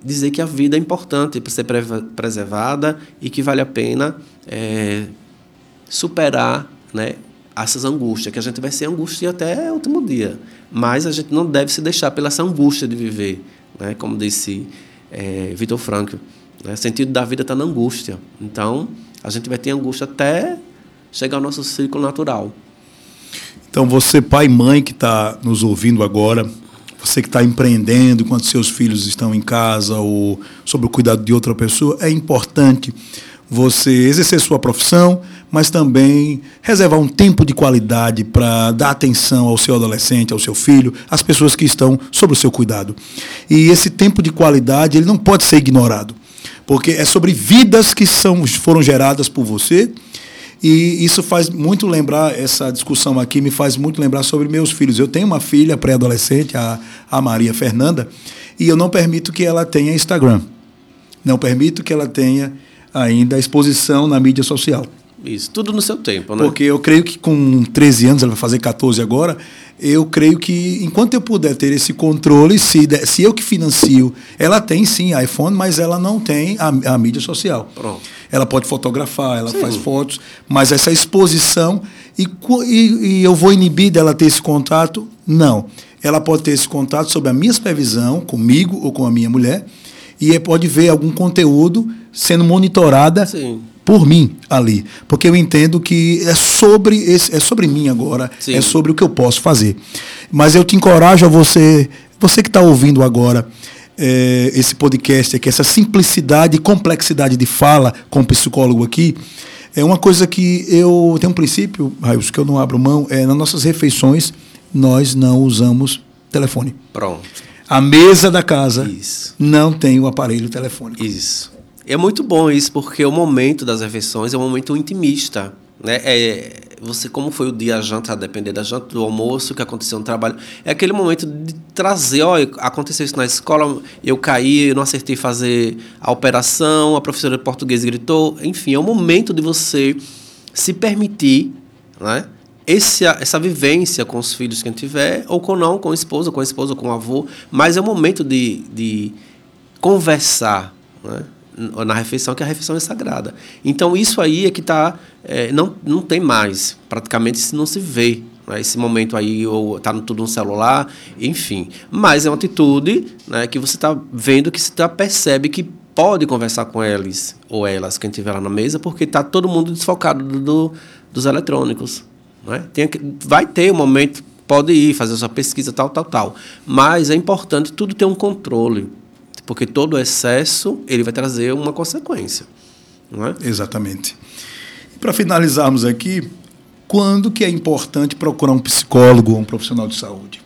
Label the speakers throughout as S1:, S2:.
S1: dizer que a vida é importante para ser preservada e que vale a pena superar, né, essas angústias, que a gente vai ser angústia até o último dia, mas a gente não deve se deixar pela essa angústia de viver, né, como disse Viktor Frankl, né, o sentido da vida está na angústia. Então, a gente vai ter angústia até chegar ao nosso ciclo natural.
S2: Então, você, pai e mãe que está nos ouvindo agora, você que está empreendendo enquanto seus filhos estão em casa ou sob o cuidado de outra pessoa, é importante você exercer sua profissão, mas também reservar um tempo de qualidade para dar atenção ao seu adolescente, ao seu filho, às pessoas que estão sob o seu cuidado. E esse tempo de qualidade ele não pode ser ignorado, porque é sobre vidas que foram geradas por você. E isso faz muito lembrar, essa discussão aqui me faz muito lembrar sobre meus filhos. Eu tenho uma filha pré-adolescente, a Maria Fernanda, e eu não permito que ela tenha Instagram. Não permito que ela tenha ainda exposição na mídia social.
S1: Isso, tudo no seu tempo, né?
S2: Porque eu creio que com 13 anos, ela vai fazer 14 agora, eu creio que enquanto eu puder ter esse controle, se eu que financio, ela tem sim iPhone, mas ela não tem a mídia social.
S1: Pronto.
S2: Ela pode fotografar, ela faz fotos, mas essa exposição, e eu vou inibir dela ter esse contato? Não. Ela pode ter esse contato sob a minha supervisão, comigo ou com a minha mulher, e pode ver algum conteúdo sendo monitorada por mim ali. Porque eu entendo que é sobre mim agora, é sobre o que eu posso fazer. Mas eu te encorajo a você que está ouvindo agora, esse podcast aqui, essa simplicidade e complexidade de fala com o psicólogo aqui, é uma coisa que eu tenho um princípio, Railson, que eu não abro mão, nas nossas refeições nós não usamos telefone.
S1: Pronto.
S2: A mesa da casa não tem o aparelho telefônico.
S1: Isso. É muito bom isso, porque o momento das refeições é um momento intimista, né? Você, como foi o dia, a janta, a depender da janta, do almoço, o que aconteceu no trabalho, é aquele momento de trazer, aconteceu isso na escola, eu caí, eu não acertei fazer a operação, a professora de português gritou, enfim, é o momento de você se permitir, né, essa vivência com os filhos que a gente tiver, ou com a esposa, com o avô, mas é o momento de conversar, né, na refeição, que a refeição é sagrada. Então, isso aí é que não tem mais, praticamente isso não se vê, né? Esse momento aí, ou está tudo no celular, enfim. Mas é uma atitude, né, que você está vendo, que você percebe que pode conversar com eles, ou elas, quem estiver lá na mesa, porque está todo mundo desfocado dos eletrônicos. Né? Vai ter um momento, pode ir, fazer a sua pesquisa, tal. Mas é importante tudo ter um controle, porque todo excesso ele vai trazer uma consequência. Não é?
S2: Exatamente. E para finalizarmos aqui, quando que é importante procurar um psicólogo ou um profissional de saúde?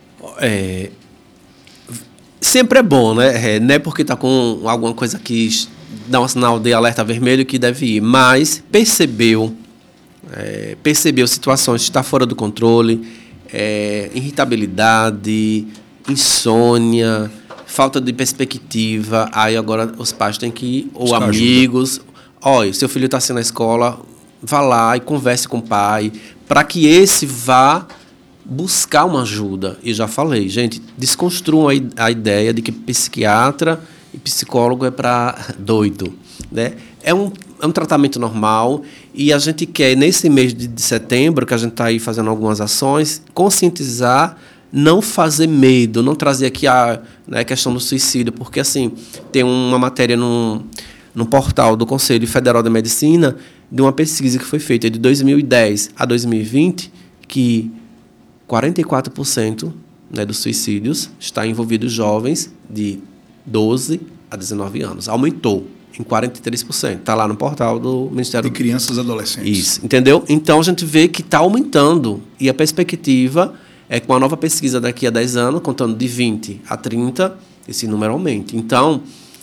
S1: Sempre é bom, né? Não é porque está com alguma coisa que dá um sinal de alerta vermelho que deve ir, mas percebeu situações que estão fora do controle, irritabilidade, insônia, falta de perspectiva, aí agora os pais têm que ir, ou buscar amigos, olha, seu filho está assim na escola, vá lá e converse com o pai, para que esse vá buscar uma ajuda. E já falei, gente, desconstruam a ideia de que psiquiatra e psicólogo é para doido, né? É um tratamento normal, e a gente quer, nesse mês de setembro, que a gente está aí fazendo algumas ações, conscientizar, não fazer medo, não trazer aqui a questão do suicídio, porque assim, tem uma matéria no portal do Conselho Federal de Medicina, de uma pesquisa que foi feita de 2010 a 2020, que 44%, né, dos suicídios está envolvidos jovens de 12 a 19 anos. Aumentou em 43%. Está lá no portal do Ministério...
S2: De crianças e adolescentes.
S1: Isso, entendeu? Então, a gente vê que está aumentando, e a perspectiva é que com a nova pesquisa daqui a 10 anos, contando de 20 a 30, esse número aumenta. Então,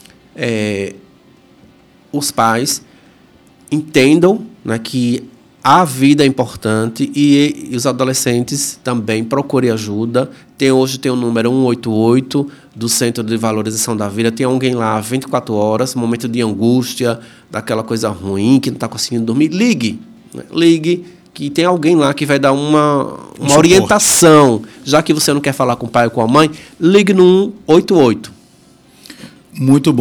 S1: os pais entendam, né, que a vida é importante, e os adolescentes também procurem ajuda. Hoje tem o número 188 do Centro de Valorização da Vida. Tem alguém lá 24 horas, momento de angústia, daquela coisa ruim, que não está conseguindo dormir. Ligue, né? Ligue, que tem alguém lá que vai dar uma orientação. Já que você não quer falar com o pai ou com a mãe, ligue no 188.
S2: Muito bom.